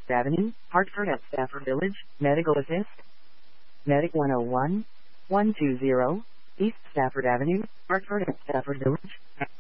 Avenue, Hartford at Stafford Village, Medical Assist. Medic 101, 120, East Stafford Avenue, Hartford at Stafford Village.